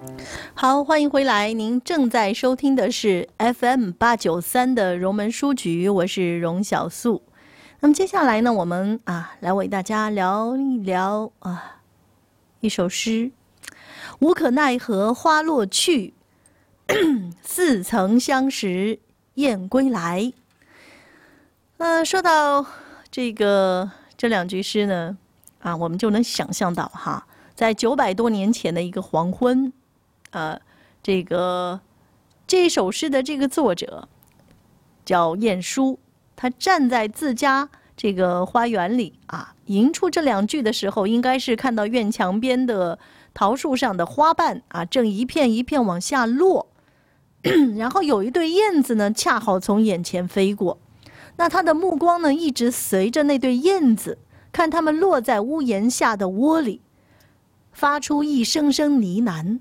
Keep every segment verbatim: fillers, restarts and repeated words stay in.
好，欢迎回来。您正在收听的是 F M 八九三的荣门书局，我是荣小素。那么接下来呢，我们啊来为大家聊一聊啊一首诗：无可奈何花落去，似曾相识燕归来。呃，说到这个这两句诗呢，啊，我们就能想象到哈，在九百多年前的一个黄昏。呃，这个这首诗的这个作者叫晏殊，他站在自家这个花园里啊，吟出这两句的时候，应该是看到院墙边的桃树上的花瓣啊，正一片一片往下落，然后有一对燕子呢，恰好从眼前飞过，那他的目光呢，一直随着那对燕子，看它们落在屋檐下的窝里，发出一声声呢喃。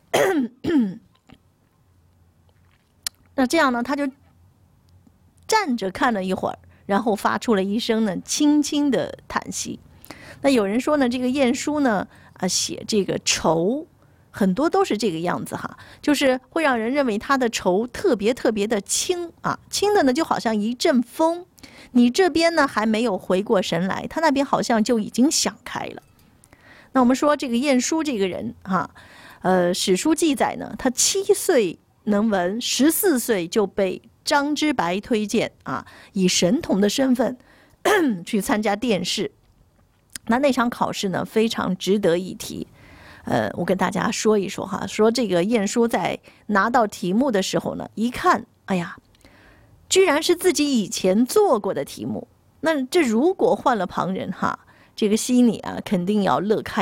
那这样呢，他就站着看了一会儿，然后发出了一声呢轻轻的叹息。那有人说呢，这个晏殊呢啊写这个愁，很多都是这个样子哈，就是会让人认为他的愁特别特别的轻啊，轻的呢就好像一阵风，你这边呢还没有回过神来，他那边好像就已经想开了。那我们说这个晏殊这个人哈。呃，史书记载呢，他七岁能文，十四岁就被张之白推荐啊，以神童的身份去参加殿试。那那场考试呢，非常值得一提。呃，我跟大家说一说哈，说这个晏殊在拿到题目的时候呢，一看，哎呀，居然是自己以前做过的题目。那这如果换了旁人哈，这个心里啊，肯定要乐开